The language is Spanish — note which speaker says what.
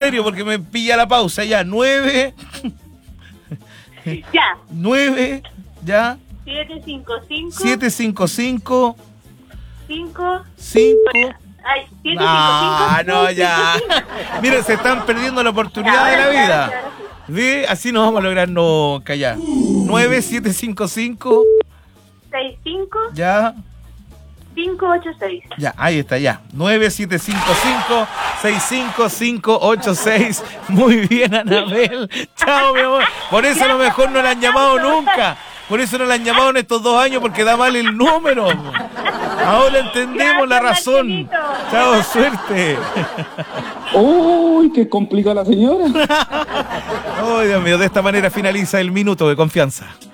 Speaker 1: serio porque me pilla la pausa. Ya, 9.
Speaker 2: Ya.
Speaker 1: 9, ya.
Speaker 2: 755.
Speaker 1: 755.
Speaker 2: 5.
Speaker 1: 5.
Speaker 2: Ay, 755.
Speaker 1: Ah, no, ya. Mira, se están perdiendo la oportunidad de la vida. ¿Ve? Así no vamos a lograr nunca, ya. 9755.
Speaker 2: 65.
Speaker 1: Ya.
Speaker 2: 586.
Speaker 1: Ya, ahí está, ya. 9755-65586. Muy bien, Anabel. Chao, mi amor. Por eso a lo mejor no la han llamado nunca. Por eso no la han llamado en estos 2 años, porque da mal el número. Ahora entendemos la razón. Chao, suerte.
Speaker 3: ¡Uy, qué complica la señora!
Speaker 1: Oh, Dios mío, de esta manera finaliza el minuto de confianza.